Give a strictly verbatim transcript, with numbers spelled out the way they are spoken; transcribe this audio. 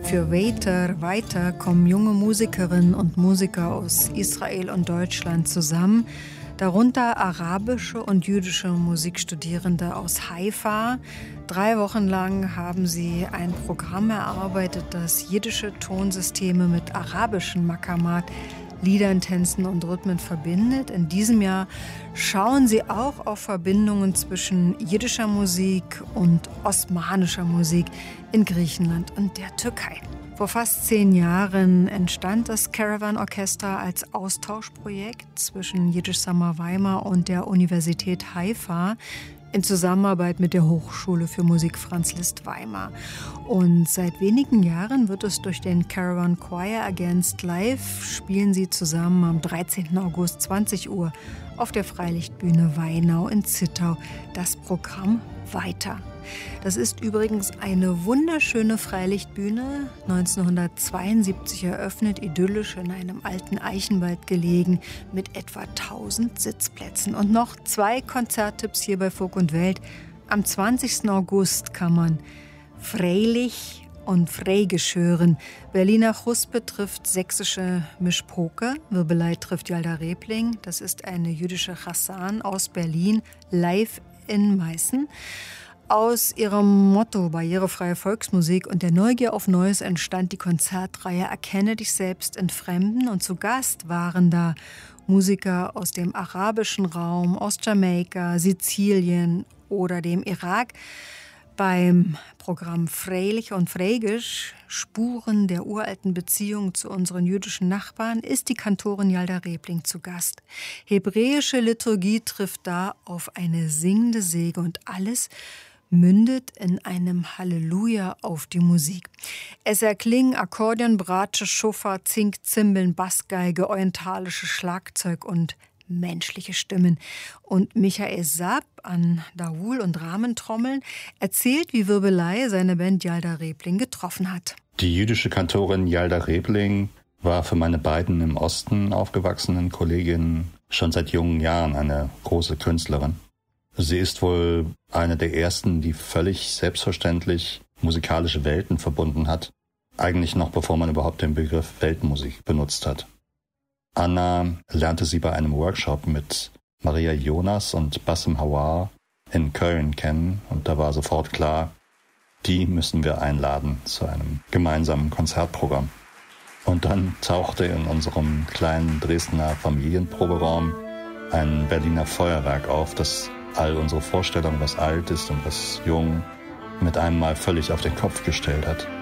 Für Weiter, Weiter kommen junge Musikerinnen und Musiker aus Israel und Deutschland zusammen, darunter arabische und jüdische Musikstudierende aus Haifa. Drei Wochen lang haben sie ein Programm erarbeitet, das jiddische Tonsysteme mit arabischen Makamat, Liedern, Tänzen und Rhythmen verbindet. In diesem Jahr schauen sie auch auf Verbindungen zwischen jiddischer Musik und osmanischer Musik in Griechenland und der Türkei. Vor fast zehn Jahren entstand das Caravan Orchestra als Austauschprojekt zwischen Jiddisch Summer Weimar und der Universität Haifa in Zusammenarbeit mit der Hochschule für Musik Franz Liszt Weimar. Und seit wenigen Jahren wird es durch den Caravan Choir Against Live, spielen sie zusammen am dreizehnten August zwanzig Uhr auf der Freilichtbühne Weinau in Zittau das Programm Weiter. Das ist übrigens eine wunderschöne Freilichtbühne, neunzehnhundertzweiundsiebzig eröffnet, idyllisch in einem alten Eichenwald gelegen, mit etwa tausend Sitzplätzen. Und noch zwei Konzerttipps hier bei Folk und Welt. Am zwanzigsten August kann man Freilich und Freigisch hören. Berliner Chuspe trifft sächsische Mischpoke. Wirbelei trifft Yalda Rebling. Das ist eine jüdische Chassan aus Berlin, live in Meißen. Aus ihrem Motto barrierefreie Volksmusik und der Neugier auf Neues entstand die Konzertreihe Erkenne dich selbst in Fremden. Und zu Gast waren da Musiker aus dem arabischen Raum, aus Jamaika, Sizilien oder dem Irak. Beim Programm Freilich und Freigisch, Spuren der uralten Beziehung zu unseren jüdischen Nachbarn, ist die Kantorin Yalda Rebling zu Gast. Hebräische Liturgie trifft da auf eine singende Säge und alles mündet in einem Halleluja auf die Musik. Es erklingen Akkordeon, Bratsche, Schofar, Zink, Zimbeln, Bassgeige, orientalische Schlagzeug und menschliche Stimmen. Und Michael Saab an Dawul und Rahmentrommeln erzählt, wie Wirbelei seine Band Yalda Rebling getroffen hat. Die jüdische Kantorin Yalda Rebling war für meine beiden im Osten aufgewachsenen Kolleginnen schon seit jungen Jahren eine große Künstlerin. Sie ist wohl eine der ersten, die völlig selbstverständlich musikalische Welten verbunden hat, eigentlich noch bevor man überhaupt den Begriff Weltmusik benutzt hat. Anna lernte sie bei einem Workshop mit Maria Jonas und Bassem Hawar in Köln kennen und da war sofort klar, die müssen wir einladen zu einem gemeinsamen Konzertprogramm. Und dann tauchte in unserem kleinen Dresdner Familienproberaum ein Berliner Feuerwerk auf, das all unsere Vorstellungen, was alt ist und was jung, mit einem Mal völlig auf den Kopf gestellt hat.